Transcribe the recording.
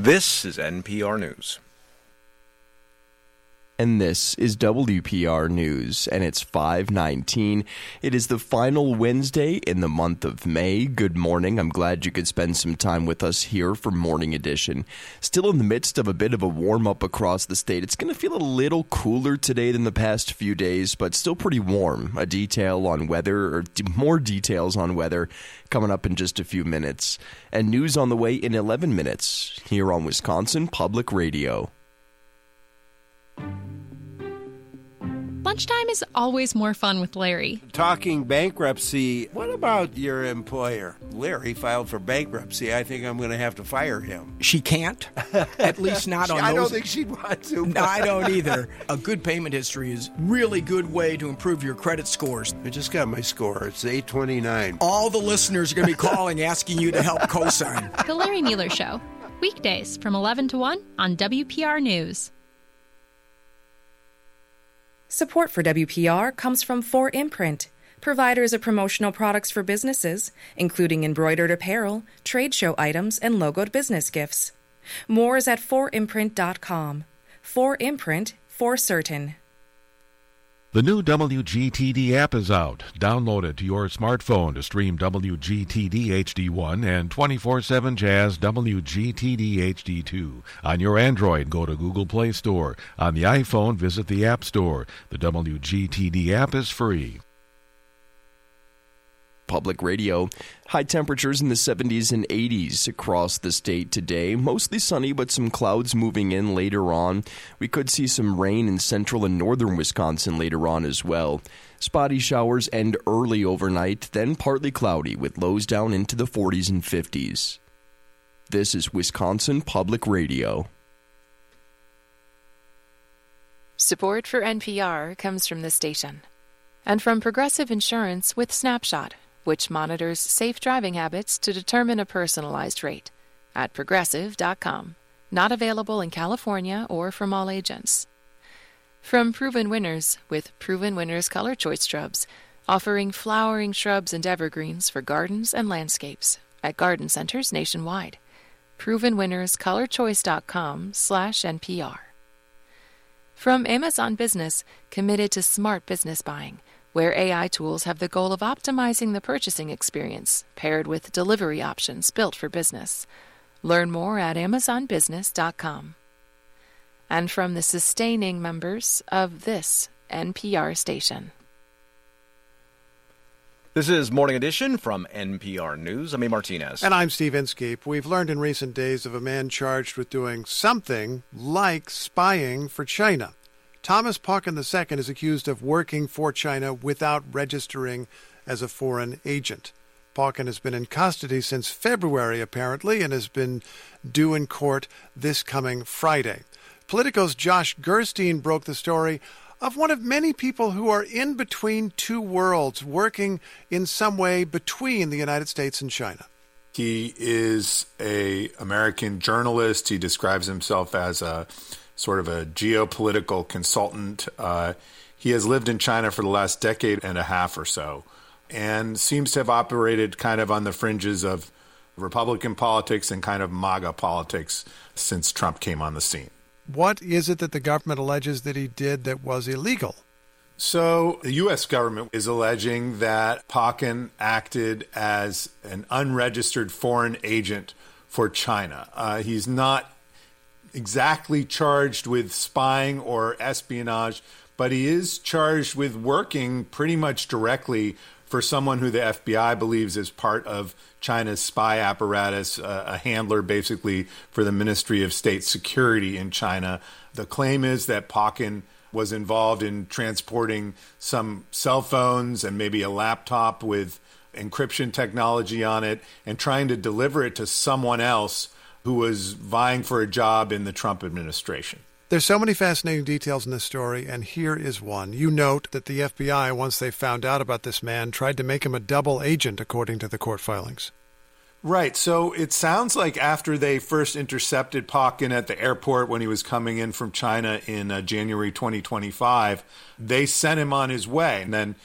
This is NPR News. And this is WPR News, and it's 5/19. It is the final Wednesday in the month of May. Good morning. I'm glad you could spend some time with us here for Morning Edition. Still in the midst of a bit of a warm-up across the state. It's going to feel a little cooler today than the past few days, but still pretty warm. A detail on weather, or more details on weather, coming up in just a few minutes. And news on the way in 11 minutes here on Wisconsin Public Radio. Lunchtime is always more fun with Larry. Talking bankruptcy, what about your employer? Larry filed for bankruptcy. I think I'm going to have to fire him. She can't, at least not on those. I don't think she'd want to. No, I don't either. A good payment history is really good way to improve your credit scores. I just got my score. It's 829. All the listeners are going to be calling asking you to help co-sign. The Larry Mueller Show. Weekdays from 11 to 1 on WPR News. Support for WPR comes from 4imprint, providers of promotional products for businesses, including embroidered apparel, trade show items, and logoed business gifts. More is at 4imprint.com. 4imprint, for certain. The new WGTD app is out. Download it to your smartphone to stream WGTD HD1 and 24/7 Jazz WGTD HD2. On your Android, go to Google Play Store. On the iPhone, visit the App Store. The WGTD app is free. Public Radio. High temperatures in the 70s and 80s across the state today. Mostly sunny, but some clouds moving in later on. We could see some rain in central and northern Wisconsin later on as well. Spotty showers end early overnight, then partly cloudy with lows down into the 40s and 50s. This is Wisconsin Public Radio. Support for NPR comes from the station and from Progressive Insurance with Snapshot, which monitors safe driving habits to determine a personalized rate at Progressive.com. Not available in California or from all agents. From Proven Winners with Proven Winners Color Choice Shrubs, offering flowering shrubs and evergreens for gardens and landscapes at garden centers nationwide. ProvenWinnersColorChoice.com/NPR. From Amazon Business, committed to smart business buying, where AI tools have the goal of optimizing the purchasing experience, paired with delivery options built for business. Learn more at AmazonBusiness.com. And from the sustaining members of this NPR station. This is Morning Edition from NPR News. I'm A. Martinez. And I'm Steve Inskeep. We've learned in recent days of a man charged with doing something like spying for China. Thomas Pauken II is accused of working for China without registering as a foreign agent. Pauken has been in custody since February, apparently, and has been due in court this coming Friday. Politico's Josh Gerstein broke the story of one of many people who are in between two worlds, working in some way between the United States and China. He is an American journalist. He describes himself as a sort of a geopolitical consultant. He has lived in China for the last decade and a half or so, and seems to have operated kind of on the fringes of Republican politics and kind of MAGA politics since Trump came on the scene. What is it that the government alleges that he did that was illegal? So the U.S. government is alleging that Pauken acted as an unregistered foreign agent for China. He's not exactly charged with spying or espionage, but he is charged with working pretty much directly for someone who the FBI believes is part of China's spy apparatus, a handler basically for the Ministry of State Security in China. The claim is that Pauken was involved in transporting some cell phones and maybe a laptop with encryption technology on it and trying to deliver it to someone else who was vying for a job in the Trump administration. There's so many fascinating details in this story, and here is one. You note that the FBI, once they found out about this man, tried to make him a double agent, according to the court filings. Right. So it sounds like after they first intercepted Pauken at the airport when he was coming in from China in January 2025, they sent him on his way. And then